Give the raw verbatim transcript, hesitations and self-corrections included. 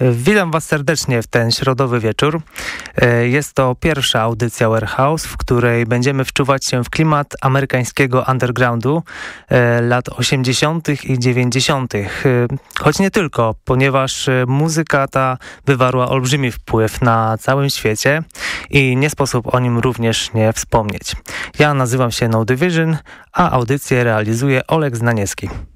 Witam Was serdecznie w ten środowy wieczór. Jest to pierwsza audycja Warehouse, w której będziemy wczuwać się w klimat amerykańskiego undergroundu lat osiemdziesiątych i dziewięćdziesiątych. Choć nie tylko, ponieważ muzyka ta wywarła olbrzymi wpływ na całym świecie i nie sposób o nim również nie wspomnieć. Ja nazywam się No Division, a audycję realizuje Oleg Znaniewski.